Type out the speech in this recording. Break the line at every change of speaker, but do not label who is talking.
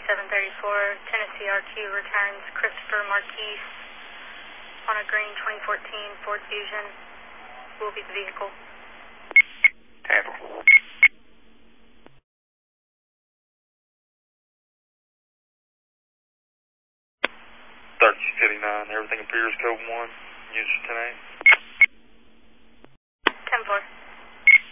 Tennessee RQ returns Christopher Marquise on a green 2014 Ford Fusion. Will be the vehicle.
Handle. 1359, everything appears code 1, units 10-8.
10-4.